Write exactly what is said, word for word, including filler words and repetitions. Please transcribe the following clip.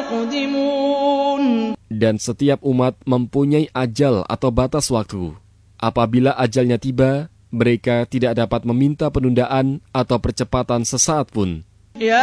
يقدمون. Dan setiap umat mempunyai ajal atau batas waktu. Apabila ajalnya tiba, mereka tidak dapat meminta penundaan atau percepatan sesaat pun.